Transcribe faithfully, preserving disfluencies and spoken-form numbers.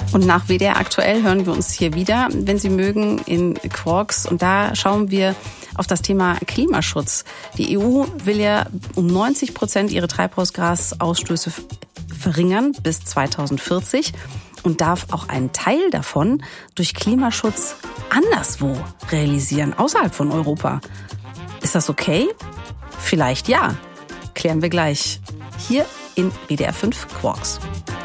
Und nach W D R aktuell hören wir uns hier wieder, wenn Sie mögen, in Quarks. Und da schauen wir auf das Thema Klimaschutz. Die E U will ja um neunzig Prozent ihre Treibhausgasausstöße verringern bis zweitausendvierzig und darf auch einen Teil davon durch Klimaschutz anderswo realisieren, außerhalb von Europa. Ist das okay? Vielleicht ja. Klären wir gleich hier in W D R fünf Quarks.